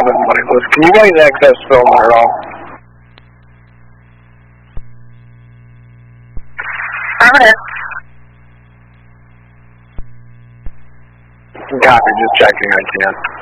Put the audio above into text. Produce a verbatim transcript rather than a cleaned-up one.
Robin Money List. Can you guys access Spillman at all? Affirmative. Copy, just checking I can.